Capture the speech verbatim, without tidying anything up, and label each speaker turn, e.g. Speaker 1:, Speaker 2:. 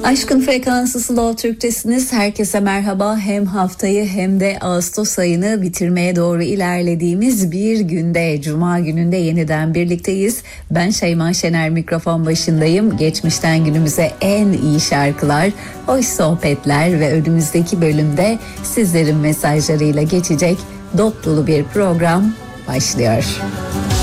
Speaker 1: Aşkın Frekansı Slow Türk'tesiniz. Herkese merhaba. Hem haftayı hem de Ağustos ayını bitirmeye doğru ilerlediğimiz bir günde, Cuma gününde yeniden birlikteyiz. Ben Şeyma Şener, mikrofon başındayım. Geçmişten günümüze en iyi şarkılar, hoş sohbetler ve önümüzdeki bölümde sizlerin mesajlarıyla geçecek dop dolu bir program başlıyor.